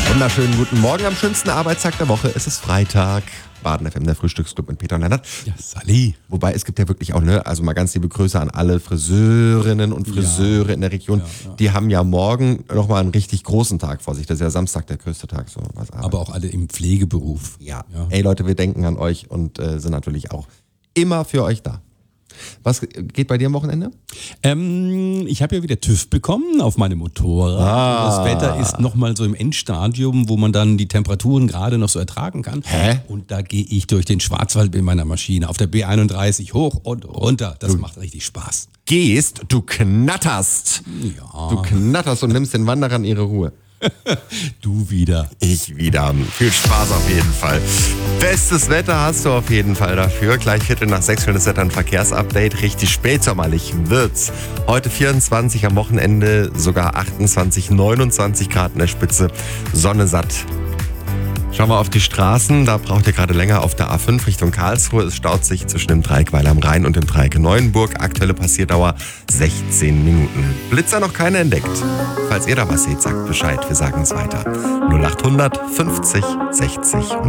Wunderschönen guten Morgen am schönsten Arbeitstag der Woche. Es ist Freitag. Baden FM, der Frühstücksclub mit Peter und Lennart. Ja, Sally. Wobei, es gibt ja wirklich auch, also mal ganz liebe Grüße an alle Friseurinnen und Friseure in der Region. Ja. Die haben ja morgen nochmal einen richtig großen Tag vor sich. Das ist ja Samstag der größte Tag. So was aber auch alle im Pflegeberuf. Ja. Ey Leute, wir denken an euch und sind natürlich auch immer für euch da. Was geht bei dir am Wochenende? Ich habe ja wieder TÜV bekommen auf meinem Motorrad. Das Wetter ist nochmal so im Endstadium, wo man dann die Temperaturen gerade noch so ertragen kann. Hä? Und da gehe ich durch den Schwarzwald mit meiner Maschine auf der B31 hoch und runter. Das macht richtig Spaß. Gehst, du knatterst. Ja. Du knatterst und nimmst den Wanderern ihre Ruhe. Du wieder. Ich wieder. Viel Spaß auf jeden Fall. Bestes Wetter hast du auf jeden Fall dafür. Gleich 5:45 schönes Wetter und Verkehrsupdate. Richtig spätsommerlich wird's. Heute 24, am Wochenende sogar 28, 29 Grad in der Spitze. Sonne satt. Schauen wir auf die Straßen, da braucht ihr gerade länger auf der A5 Richtung Karlsruhe. Es staut sich zwischen dem Dreieck Weil am Rhein und dem Dreieck Neuenburg. Aktuelle Passierdauer 16 Minuten. Blitzer noch keine entdeckt. Falls ihr da was seht, sagt Bescheid, wir sagen es weiter. 0800 50 60 100.